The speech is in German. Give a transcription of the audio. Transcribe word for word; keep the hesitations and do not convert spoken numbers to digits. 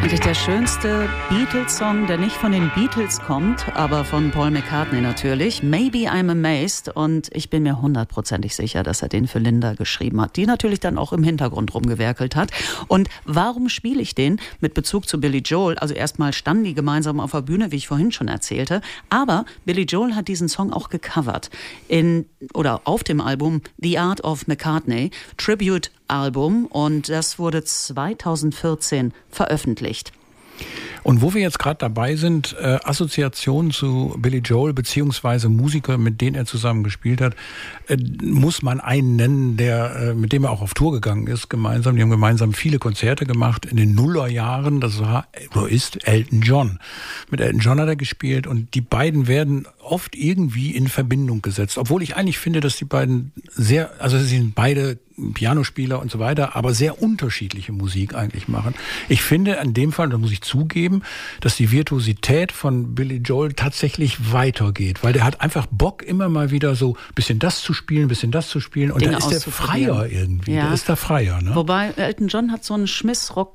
Eigentlich der schönste Beatles-Song, der nicht von den Beatles kommt, aber von Paul McCartney natürlich. Maybe I'm Amazed. Und ich bin mir hundertprozentig sicher, dass er den für Linda geschrieben hat, die natürlich dann auch im Hintergrund rumgewerkelt hat. Und warum spiele ich den mit Bezug zu Billy Joel? Also erstmal standen die gemeinsam auf der Bühne, wie ich vorhin schon erzählte. Aber Billy Joel hat diesen Song auch gecovert. In, oder auf dem Album The Art of McCartney, Tribute Album, und das wurde zweitausendvierzehn veröffentlicht. Und wo wir jetzt gerade dabei sind, äh, Assoziationen zu Billy Joel beziehungsweise Musiker, mit denen er zusammen gespielt hat, äh, muss man einen nennen, der äh, mit dem er auch auf Tour gegangen ist gemeinsam. Die haben gemeinsam viele Konzerte gemacht in den Nullerjahren. Das war oder ist Elton John. Mit Elton John hat er gespielt und die beiden werden oft irgendwie in Verbindung gesetzt. Obwohl ich eigentlich finde, dass die beiden sehr, also sie sind beide Pianospieler und so weiter, aber sehr unterschiedliche Musik eigentlich machen. Ich finde in dem Fall, da muss ich zugeben, dass die Virtuosität von Billy Joel tatsächlich weitergeht, weil der hat einfach Bock, immer mal wieder so ein bisschen das zu spielen, ein bisschen das zu spielen und da ist der freier irgendwie, ja. der ist da freier. Ne? Wobei Elton John hat so einen Schmiss-Rock